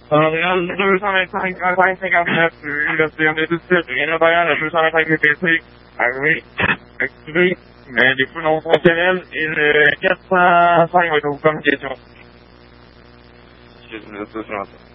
Les pronoms fonctionnels et le 405 va être aux communications. Je vais ça sur